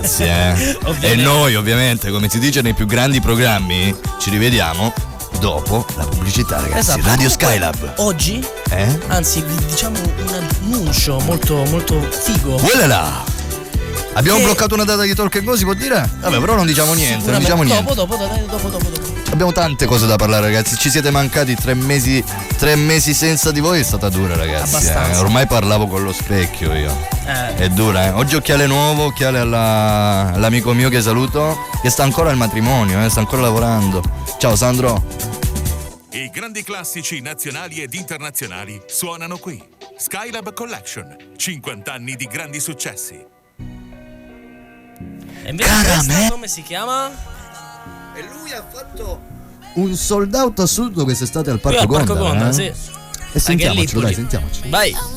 ragazzi, E noi ovviamente, come si dice nei più grandi programmi, ci rivediamo dopo la pubblicità, ragazzi. Esatto. Radio Skylab. Oggi, anzi, vi diciamo un annuncio molto molto figo. Voilà! Abbiamo bloccato una data di Talk & Go, si può dire? Vabbè, però non diciamo niente, non diciamo niente. Dopo. Abbiamo tante cose da parlare, ragazzi. Ci siete mancati 3 mesi senza di voi, è stata dura, ragazzi. Abbastanza. Ormai parlavo con lo specchio io. È dura, Oggi occhiale nuovo, occhiale all'amico mio che saluto, che sta ancora al matrimonio, sta ancora lavorando. Ciao Sandro. I grandi classici nazionali ed internazionali suonano qui. Skylab Collection, 50 anni di grandi successi. E invece questa come si chiama? E lui ha fatto un sold out assurdo quest'estate al Parco Gonda. Sì. E sentiamocelo, dai, sentiamoci. Vai.